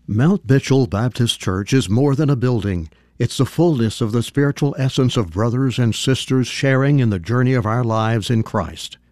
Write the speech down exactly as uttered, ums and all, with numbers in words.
Mount Mitchell Baptist Church is more than a building. It's the fullness of the spiritual essence of brothers and sisters sharing in the journey of our lives in Christ.